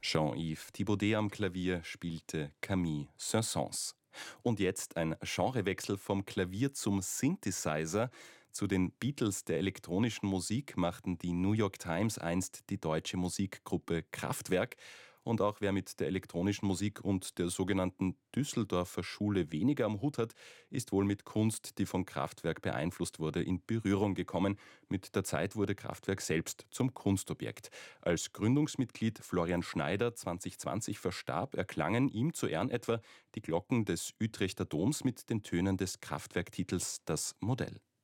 Jean-Yves Thibaudet am Klavier spielte Camille Saint-Saëns. Und jetzt ein Genrewechsel vom Klavier zum Synthesizer. Zu den Beatles der elektronischen Musik machten die New York Times einst die deutsche Musikgruppe Kraftwerk. Und auch wer mit der elektronischen Musik und der sogenannten Düsseldorfer Schule weniger am Hut hat, ist wohl mit Kunst, die von Kraftwerk beeinflusst wurde, in Berührung gekommen. Mit der Zeit wurde Kraftwerk selbst zum Kunstobjekt. Als Gründungsmitglied Florian Schneider 2020 verstarb, erklangen ihm zu Ehren etwa die Glocken des Utrechter Doms mit den Tönen des Kraftwerktitels Das Modell.